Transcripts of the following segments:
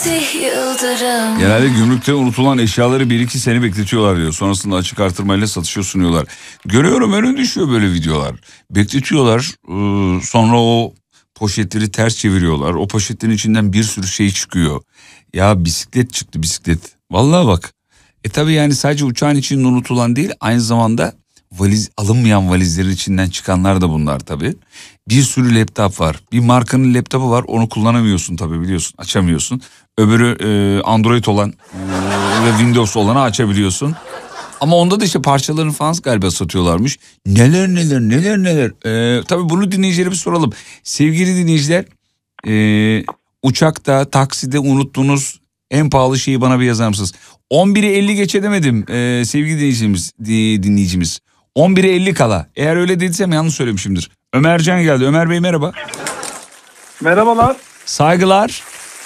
Genelde gümrükte unutulan eşyaları 1-2 sene bekletiyorlar diyor. Sonrasında açık artırmayla satışa sunuyorlar. Görüyorum, önüne düşüyor böyle videolar. Bekletiyorlar, sonra o poşetleri ters çeviriyorlar. O poşetlerin içinden bir sürü şey çıkıyor. Ya bisiklet çıktı, bisiklet. Vallahi bak. Tabii yani sadece uçağın içinde unutulan değil, aynı zamanda alınmayan valizlerin içinden çıkanlar da bunlar tabii. Bir sürü laptop var. Bir markanın laptopu var, onu kullanamıyorsun tabii, biliyorsun, açamıyorsun. Öbürü Android olan ve Windows olanı açabiliyorsun. Ama onda da işte parçalarını falan galiba satıyorlarmış. Neler. Tabii bunu dinleyicilere bir soralım. Sevgili dinleyiciler, uçakta, takside unuttuğunuz en pahalı şeyi bana bir yazar mısınız? 11'i 50 geçe demedim sevgili dinleyicimiz. 11'i 50 kala. Eğer öyle dediysem yanlış söylemişimdir. Ömercan geldi. Ömer Bey merhaba. Merhabalar. Saygılar.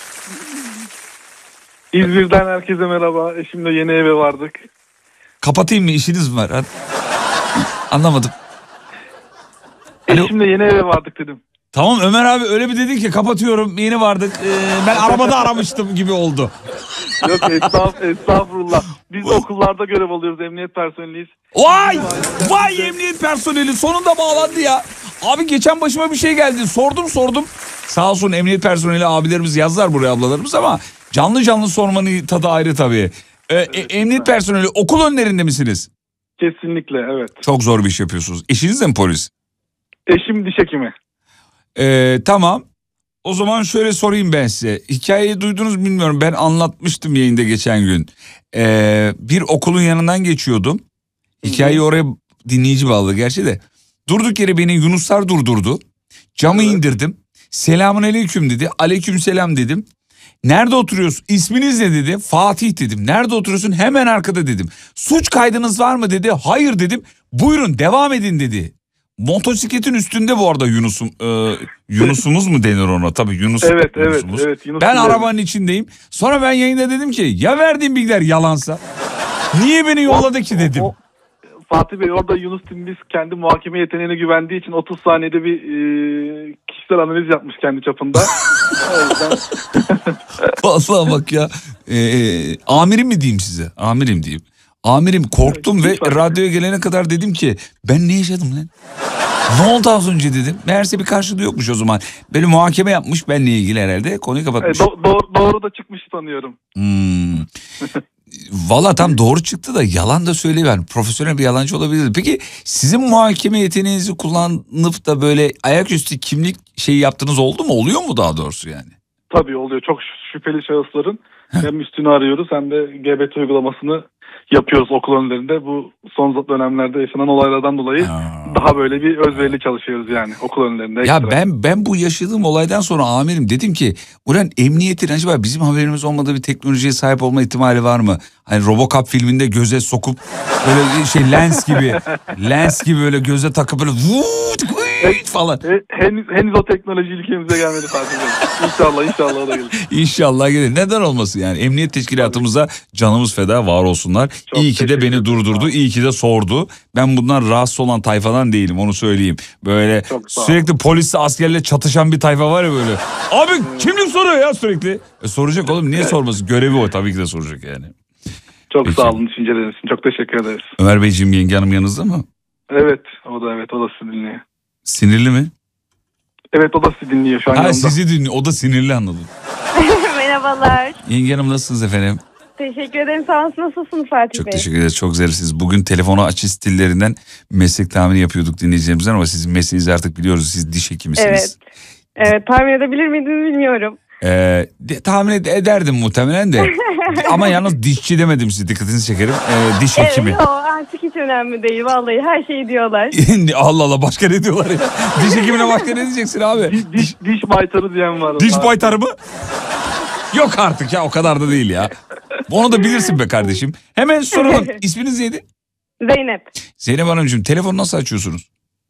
İzmir'den herkese merhaba. Eşimle yeni eve vardık. Kapatayım mı, işiniz mi var? Anlamadım. Alo. Eşimle yeni eve vardık dedim. Tamam Ömer abi, öyle bir dedin ki kapatıyorum, yeni vardık. Ben arabada aramıştım gibi oldu. Yok estağfurullah. Biz okullarda görev alıyoruz, emniyet personeliyiz. Vay emniyet personeli sonunda bağlandı ya. Abi geçen başıma bir şey geldi, sordum. Sağ olsun emniyet personeli abilerimiz yazdılar buraya, ablalarımız, ama canlı sormanın tadı ayrı tabii. Emniyet personeli okul önlerinde misiniz? Kesinlikle, evet. Çok zor bir iş yapıyorsunuz. Eşiniz de mi polis? Eşim diş hekimi. Tamam. O zaman şöyle sorayım ben size. Hikayeyi duydunuz mu bilmiyorum. Ben anlatmıştım yayında geçen gün. Bir okulun yanından geçiyordum. Hikayeyi oraya dinleyici bağladı gerçi de. Durduk yere beni Yunuslar durdurdu. Camı indirdim. Selamünaleyküm dedi. Aleykümselam dedim. Nerede oturuyorsun? İsminiz ne dedi. Fatih dedim. Nerede oturuyorsun? Hemen arkada dedim. Suç kaydınız var mı dedi. Hayır dedim. Buyurun devam edin dedi. Motosikletin üstünde bu arada Yunus'umuz mu denir ona? Tabii Yunus. Evet, Yunus'umuz. Yunus Ben arabanın içindeyim. Sonra ben yayında dedim ki ya verdiğim bilgiler yalansa? Niye beni yolladı ki dedim. Fatih Bey, orada Yunus biz kendi muhakeme yeteneğine güvendiği için 30 saniyede bir kişisel analiz yapmış kendi çapında. Vallahi bak ya. Amirim mi diyeyim size? Amirim diyeyim. Amirim korktum ve radyoya gelene kadar dedim ki ben ne yaşadım lan? Ne oldu az önce dedim. Meğerse bir karşılığı yokmuş o zaman. Beni muhakeme yapmış benle ilgili herhalde. Konuyu kapatmış. Doğru da çıkmış sanıyorum. Valla tam doğru çıktı da yalan da söyleyiver. Profesyonel bir yalancı olabilirdi. Peki sizin muhakeme yeteneğinizi kullanıp da böyle ayaküstü kimlik şeyi yaptığınız oldu mu? Oluyor mu daha doğrusu yani? Tabii oluyor. Çok şüpheli şahısların hem üstünü arıyoruz hem de GBT uygulamasını yapıyoruz okul önlerinde. Bu son dönemlerde yaşanan olaylardan dolayı daha böyle bir özverili çalışıyoruz yani okul önlerinde. Ya ben bu yaşadığım olaydan sonra amirim dedim ki ulan emniyetin acaba bizim haberimiz olmadığı bir teknolojiye sahip olma ihtimali var mı? Hani Robocop filminde göze sokup böyle lens gibi böyle göze takıp böyle falan. Henüz o teknoloji ülkemize gelmedi Fatih Bey. İnşallah o da gelir. İnşallah gelir. Neden olmasın yani? Emniyet teşkilatımıza canımız feda, var olsunlar. Çok İyi ki de beni durdurdu. İyi ki de sordu. Ben bundan rahatsız olan tayfadan değilim, onu söyleyeyim. Böyle sürekli polisle askerle çatışan bir tayfa var ya böyle. Abi kimlik soruyor ya sürekli. Soracak oğlum, niye sormasın? Görevi o, tabii ki de soracak yani. Çok sağ olun düşünceleriniz için. Çok teşekkür ederiz. Ömer Beyciğim, yenge hanım yanınızda mı? Evet o da sizi dinliyor. Sinirli mi? Evet, o da sizi dinliyor şu an yanımda. Sizi dinliyor. O da sinirli, anladım. Merhabalar. Yenge hanım nasılsınız efendim? Teşekkür ederim. Sağ olun. Nasılsınız Fatih Bey? Çok teşekkür ederiz. Çok güzelsiniz. Bugün telefonu açı stillerinden meslek tahmini yapıyorduk dinleyicilerimizden, ama sizin mesleğinizi artık biliyoruz. Siz diş hekimisiniz. Evet. Tahmin edebilir miydiniz bilmiyorum. Tahmin ederdim muhtemelen de. Ama yalnız dişçi demedim, size dikkatinizi çekerim. Diş hekimi. Evet, artık hiç önemli değil. Vallahi her şeyi diyorlar. Allah Allah, başka ne diyorlar ya? Diş hekimine başka ne diyeceksin abi? Diş baytarı diyen var. Diş baytarı mı? Yok artık ya, o kadar da değil ya. Onu da bilirsin be kardeşim. Hemen soralım. İsminiz neydi? Zeynep. Zeynep Hanımcığım, telefonu nasıl açıyorsunuz?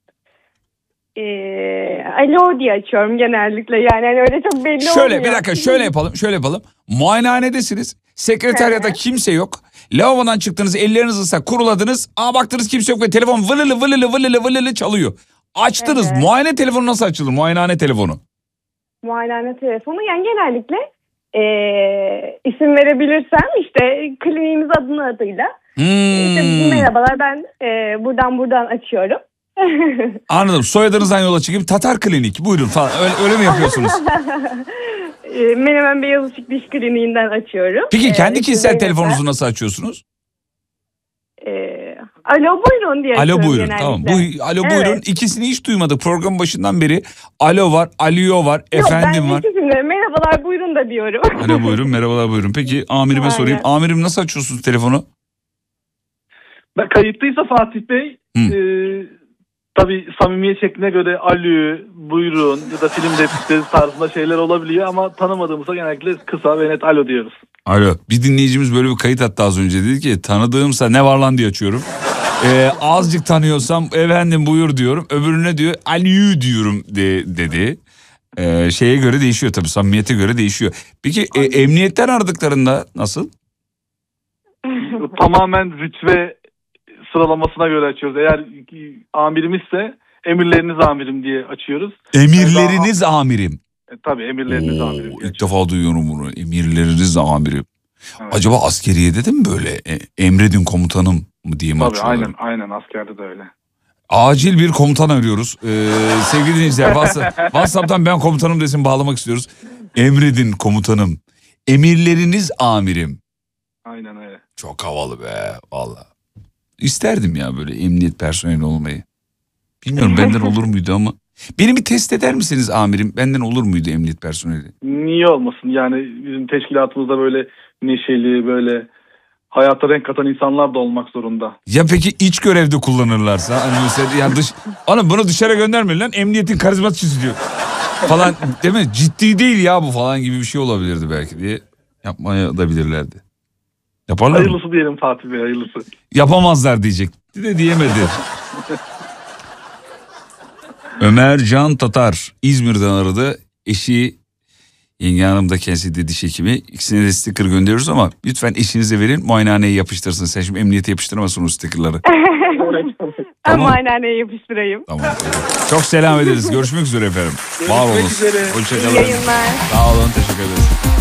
Alo diye açıyorum genellikle, yani hani öyle çok belli olmuyor. Bir dakika, şöyle yapalım. Muayenehanedesiniz. Sekreteryada kimse yok. Lavabodan çıktınız, ellerinizi ıslak, kuruladınız. Baktınız kimse yok ve telefon vılılılı çalıyor. Açtınız. Evet. Muayene telefonu nasıl açılır? Muayenehane telefonu. Muayenehane telefonu yani genellikle İsim verebilirsem işte kliniğimiz adıyla. İşte, merhabalar ben buradan açıyorum. Anladım. Soyadınızdan yola çıkıp Tatar Klinik buyurun falan. Öyle mi yapıyorsunuz? Menemen Beyaz Işık Diş Kliniğinden açıyorum. Peki kendi kişisel Zeynep telefonunuzu nasıl açıyorsunuz? Alo buyurun diye Alo açıyorum buyurun genellikle. tamam. Alo Evet. buyurun ikisini hiç duymadık program başından beri. Alo var, Aliyo var, efendim ben var. ikisini merhabalar buyurun da diyorum. Alo buyurun, merhabalar buyurun. Peki amirime Aynen. sorayım. Amirim nasıl açıyorsunuz telefonu? Ben kayıtlıysa Fatih Bey tabii samimiyet şekline göre alo, buyurun ya da film replikleri tarzında şeyler olabiliyor ama tanımadığımızda genellikle kısa ve net alo diyoruz. Alo. Bir dinleyicimiz böyle bir kayıt attı az önce. Dedi ki tanıdığımsa ne var lan diye açıyorum. Azıcık tanıyorsam efendim buyur diyorum. Öbürüne diyor aliyü diyorum dedi. Şeye göre değişiyor tabii, samimiyete göre değişiyor. Peki emniyetten aradıklarında nasıl? Tamamen rütbe sıralamasına göre açıyoruz. Eğer amirimizse emirleriniz amirim diye açıyoruz. Emirleriniz amirim. Tabii emirleriniz amirim. İlk defa duyuyorum bunu. Emirleriniz amirim. Evet. Acaba askeriyede de mi böyle emredin komutanım mı diye mi Tabii açıyorlar? aynen askerde de öyle. Acil bir komutan arıyoruz. Sevgili dinleyiciler WhatsApp'tan ben komutanım desin bağlamak istiyoruz. Emredin komutanım. Emirleriniz amirim. Aynen öyle. Çok havalı be valla. İsterdim ya böyle emniyet personeli olmayı. Bilmiyorum benden olur muydu ama. Beni bir test eder misiniz amirim? Benden olur muydu emniyet personeli? Niye olmasın? Yani bizim teşkilatımızda böyle neşeli, böyle hayata renk katan insanlar da olmak zorunda. Ya peki iç görevde kullanırlarsa? Hani mesela yani Ana bunu dışarı göndermeyin lan, emniyetin karizması diyor. Falan değil mi? Ciddi değil ya bu falan gibi bir şey olabilirdi belki diye yapmaya da bilirlerdi. Yaparlar mı? Hayırlısı diyelim Fatih Bey, hayırlısı. Yapamazlar diyecekti de diyemedi. Ömer Can Tatar İzmir'den aradı. Eşi Yenge Hanım da kendisi de diş hekimi. İkisine de sticker gönderiyoruz ama lütfen eşinize verin, muayenehaneye yapıştırsın. Sen şimdi emniyete yapıştıramazsın o stickerları. Ben Tamam. muayenehaneye yapıştırayım. Tamam. Çok selam ederiz. Görüşmek üzere efendim. Var olun. üzere. İyi Hoşçakalın. yayınlar. Sağ olun. Teşekkür ederiz.